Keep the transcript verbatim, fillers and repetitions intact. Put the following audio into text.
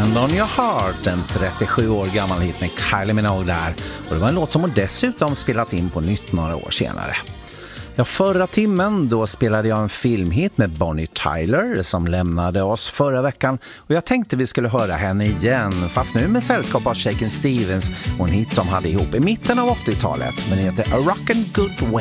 Hand on your heart, en trettiosju år gammal hit med Kylie Minogue där. Och det var en låt som hon dessutom spelat in på nytt några år senare. Ja, förra timmen då spelade jag en filmhit med Bonnie Tyler som lämnade oss förra veckan. Och jag tänkte vi skulle höra henne igen, fast nu med sällskap av Shakin' Stevens och en hit som hade ihop i mitten av åttiotalet. Men det heter A Rockin' Good Way.